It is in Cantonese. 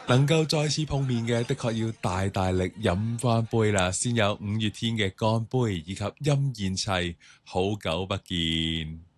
能夠再次碰面嘅，的確要大大力飲翻杯啦，先有五月天嘅乾杯以及陰燕砌，好久不見。